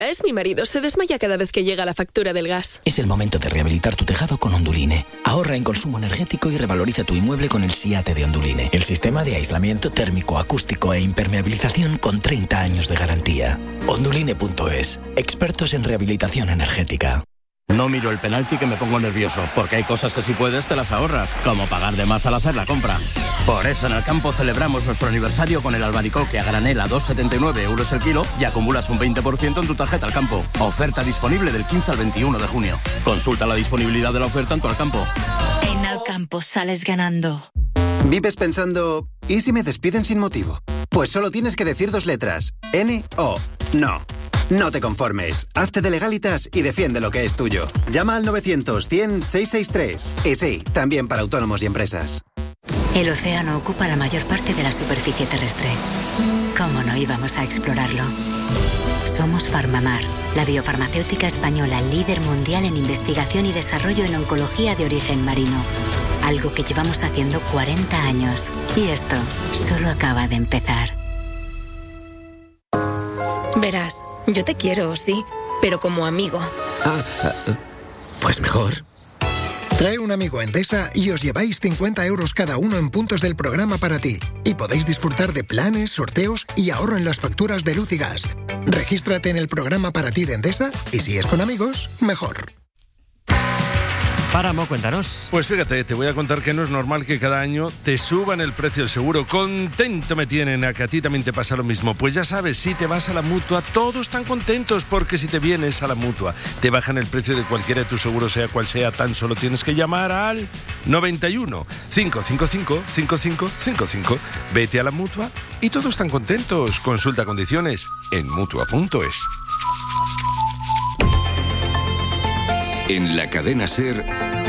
Es mi marido, se desmaya cada vez que llega la factura del gas. Es el momento de rehabilitar tu tejado con Onduline. Ahorra en consumo energético y revaloriza tu inmueble con el SIATE de Onduline. El sistema de aislamiento térmico, acústico e impermeabilización con 30 años de garantía. Onduline.es. Expertos en rehabilitación energética. No miro el penalti que me pongo nervioso, porque hay cosas que si puedes te las ahorras, como pagar de más al hacer la compra. Por eso en Alcampo celebramos nuestro aniversario con el albaricoque a granel a 2,79 euros el kilo y acumulas un 20% en tu tarjeta Alcampo. Oferta disponible del 15 al 21 de junio. Consulta la disponibilidad de la oferta en tu Alcampo. En Alcampo sales ganando. ¿Vives pensando, ¿y si me despiden sin motivo? Pues solo tienes que decir 2 letras. N-O. No. No te conformes. Hazte de Legalitas y defiende lo que es tuyo. Llama al 900-100-663. Y sí, también para autónomos y empresas. El océano ocupa la mayor parte de la superficie terrestre. ¿Cómo no íbamos a explorarlo? Somos Farmamar, la biofarmacéutica española líder mundial en investigación y desarrollo en oncología de origen marino. Algo que llevamos haciendo 40 años. Y esto solo acaba de empezar. Verás, yo te quiero, sí, pero como amigo. Pues mejor. Trae un amigo a Endesa y os lleváis 50 euros cada uno en puntos del programa para ti. Y podéis disfrutar de planes, sorteos y ahorro en las facturas de luz y gas. Regístrate en el programa para ti de Endesa y si es con amigos, mejor. Páramo, cuéntanos. Pues fíjate, te voy a contar que no es normal que cada año te suban el precio del seguro. Contento me tienen, a que a ti también te pasa lo mismo. Pues ya sabes, si te vas a la Mutua, todos están contentos, porque si te vienes a la Mutua, te bajan el precio de cualquiera de tus seguros, sea cual sea. Tan solo tienes que llamar al 91 555 5555. Vete a la Mutua y todos están contentos. Consulta condiciones en Mutua.es. En la cadena SER,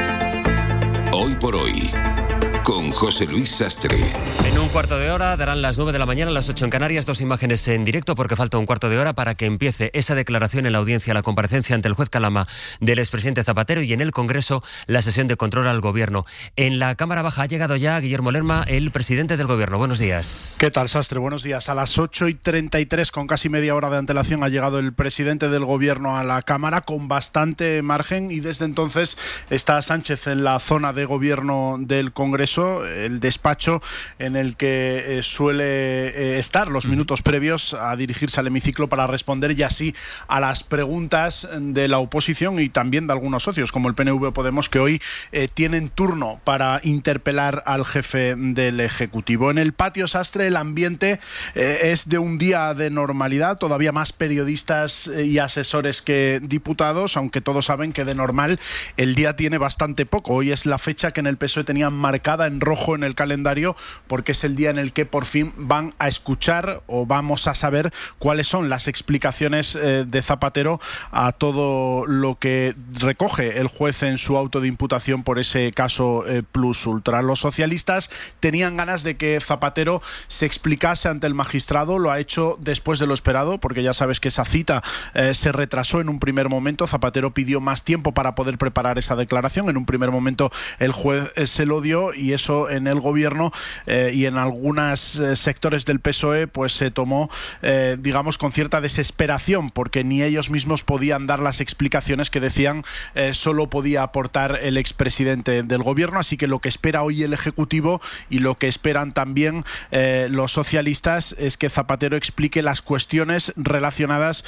Hoy por Hoy, con José Luis Sastre. En un cuarto de hora darán las 9 de la mañana, las 8 en Canarias, 2 imágenes en directo, porque falta un cuarto de hora para que empiece esa declaración en la audiencia, la comparecencia ante el juez Calama del expresidente Zapatero, y en el Congreso la sesión de control al Gobierno. En la Cámara Baja ha llegado ya Guillermo Lerma, el presidente del Gobierno. Buenos días. ¿Qué tal, Sastre? Buenos días. A las 8:33, con casi media hora de antelación, ha llegado el presidente del Gobierno a la Cámara, con bastante margen, y desde entonces está Sánchez en la zona de Gobierno del Congreso, el despacho en el que suele estar los minutos previos a dirigirse al hemiciclo para responder ya así a las preguntas de la oposición y también de algunos socios como el PNV o Podemos, que hoy tienen turno para interpelar al jefe del Ejecutivo. En el patio, Sastre, el ambiente es de un día de normalidad, todavía más periodistas y asesores que diputados, aunque todos saben que de normal el día tiene bastante poco. Hoy es la fecha que en el PSOE tenían marcada en rojo en el calendario, porque es el día en el que por fin van a escuchar o vamos a saber cuáles son las explicaciones de Zapatero a todo lo que recoge el juez en su auto de imputación por ese caso Plus Ultra. Los socialistas tenían ganas de que Zapatero se explicase ante el magistrado. Lo ha hecho después de lo esperado, porque ya sabes que esa cita se retrasó en un primer momento. Zapatero pidió más tiempo para poder preparar esa declaración. En un primer momento el juez se lo dio, y eso en el Gobierno y en algunos sectores del PSOE pues se tomó digamos con cierta desesperación, porque ni ellos mismos podían dar las explicaciones que decían solo podía aportar el expresidente del Gobierno. Así que lo que espera hoy el Ejecutivo y lo que esperan también los socialistas es que Zapatero explique las cuestiones relacionadas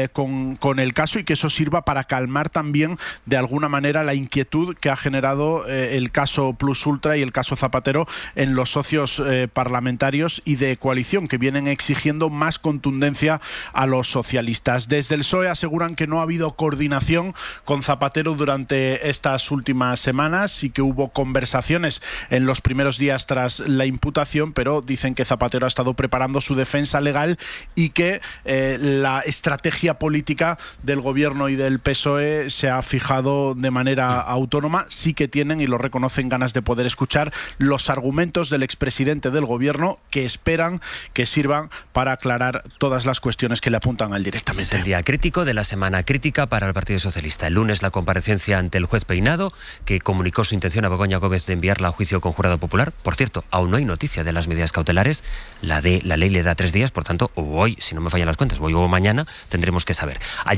con el caso, y que eso sirva para calmar también de alguna manera la inquietud que ha generado el caso Plus Ultra y el caso Zapatero en los socios parlamentarios y de coalición, que vienen exigiendo más contundencia a los socialistas. Desde el PSOE aseguran que no ha habido coordinación con Zapatero durante estas últimas semanas y que hubo conversaciones en los primeros días tras la imputación, pero dicen que Zapatero ha estado preparando su defensa legal y que la estrategia política del Gobierno y del PSOE se ha fijado de manera autónoma. Sí que tienen, y lo reconocen, ganas de poder escuchar los argumentos del expresidente presidente del Gobierno, que esperan que sirvan para aclarar todas las cuestiones que le apuntan a él directamente. Es el día crítico de la semana crítica para el Partido Socialista. El lunes la comparecencia ante el juez Peinado, que comunicó su intención a Begoña Gómez de enviarla a juicio con jurado popular. Por cierto, aún no hay noticia de las medidas cautelares. La ley le da 3 días, por tanto, o hoy, si no me fallan las cuentas, hoy o mañana, tendremos que saber.